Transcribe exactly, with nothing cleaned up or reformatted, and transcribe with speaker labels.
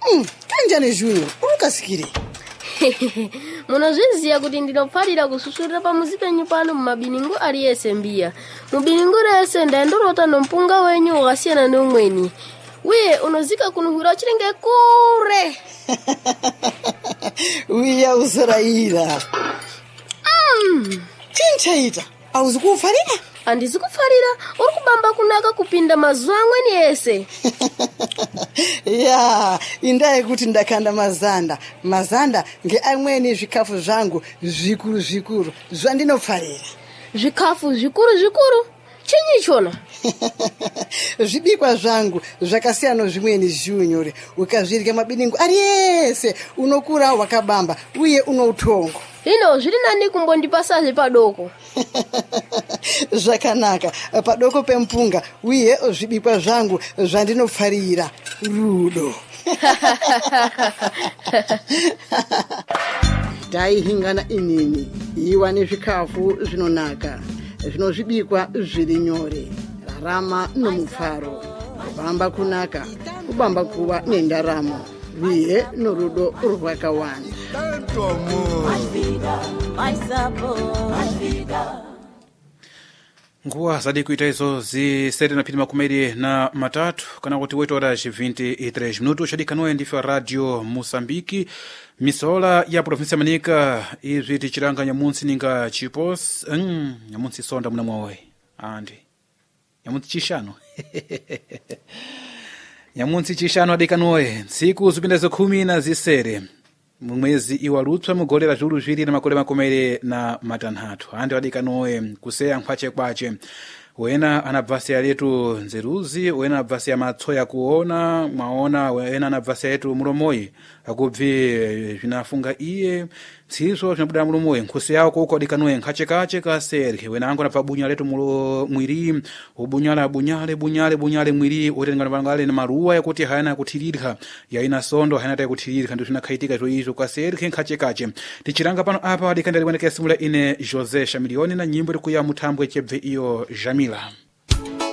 Speaker 1: Mm, kanjani Junior, unkasikire.
Speaker 2: Munozviziya kuti ndinopfarira kususurira pamuzi penyu pano mumabiningu ari ese mbiya. Mubiningu rese ndaindorota nompunga wenyu wakasiyana neumweni. Uye unozika kunuhura chiringe kure.
Speaker 1: Uya usaraira.
Speaker 2: Mm.
Speaker 1: Chinchaita, auzi kufarira?
Speaker 2: Andizi kufarira, uri kubamba kunaka kupinda mazuwa amweni ese.
Speaker 1: Ya, indaye kuti ndakanda mazanda. Mazanda nge amweni zvikafu zvangu zvikuru zvikuru zvandinofarira.
Speaker 2: Zvikafu zvikuru zvikuru? Chinyi chona?
Speaker 1: Zvibikwa zvangu zvakasiyana zvimweni Junior. Ukazvirya mabiningu ari ese unokura wakabamba uye unoutongo.
Speaker 2: Hino zviri nani kumbondipasa padoko.
Speaker 1: Zvakanaka padoko pempunga uye zvibikwa zvangu zvandinofarira rudo. Taihingana inini iwa nezvikafu zvinonaka zvinozvibikwa zviri nyore, rarama nomufaro, kubamba kunaka, kubamba kuwa nendaramo, uye norudo rwakawanda.
Speaker 3: Nguwa zadi kuita izo zisere na pili makumeri na matatu kana kuti oito horas e vinte e três minutos chadikanoe ndife Radio Moçambique misola ya província Manica izvi tichiranga nyamunsi ninga chipos mm, nyamunsi sonda muna mwawe andi nyamunsi chishano nyamunsi chishano adikanoe siku zipinda kumi na zisere mwezi iwalutswa mugolera zulu zviri na makole makomere na matanhatu andi adikanoe kuseya nkwache kwache wena anabvasia letu nzeruzi wena anabvasia matsoya kuona mwaona wena anabvasia letu mulomoi akubvi zvinafunga iye tsiso zvinabuda mulomoi nkusi yao kuko adikanoe nkhache kache kaseri wena ango anabva bunya letu mulo mwiri ubunyala bunyale bunyale bunyale mwiri otengana pangale na maruwa yakuti hayana kuthiririka yaina sondo hayana ta kuthiririka ndo zvinakhaitika zvoizvo kaseri nkhache kache tichiranga pano apa adikandali kweneke simula ine Jose Shamilioni na nyimbo ikuya mutambwe chebve iyo Jamila.